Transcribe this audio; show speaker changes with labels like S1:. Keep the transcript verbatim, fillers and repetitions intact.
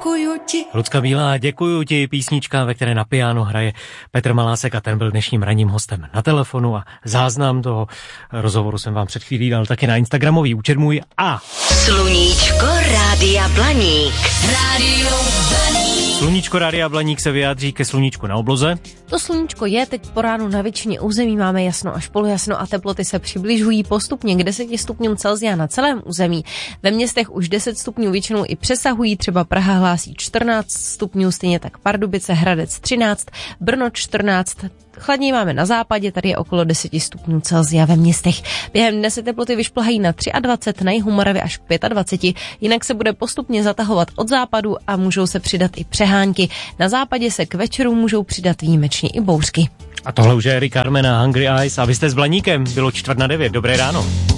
S1: děkuju ti.
S2: Lucka Bílá, děkuju ti, písnička, ve které na piano hraje Petr Malásek a ten byl dnešním ranním hostem na telefonu a záznam toho rozhovoru jsem vám před chvílí dal taky na instagramový účet můj a...
S3: Sluníčko Rádia Blaník. Rádio Blaník.
S2: Sluníčko Rádia Blaník se vyjádří ke sluníčku na obloze.
S4: To sluníčko je teď po ránu na většině území, máme jasno až polojasno a teploty se přibližují postupně k deseti stupňům Celsia na celém území. Ve městech už deset stupňů většinou i přesahují, třeba Praha hlásí čtrnáct stupňů, stejně tak Pardubice, Hradec třináct, Brno čtrnáct, chladněji máme na západě, tady je okolo deset stupňů Celsia ve městech. Během dne se teploty vyšplhají na dvacet tři, na jihu Moravy až k dvacet pět, jinak se bude postupně zatahovat od západu a můžou se přidat i přehánky. Na západě se k večeru můžou přidat výjimečně i bouřky.
S2: A tohle už je Eric Carmen a Hungry Eyes a vy jste s Blaníkem, bylo čtvrt na devět, dobré ráno.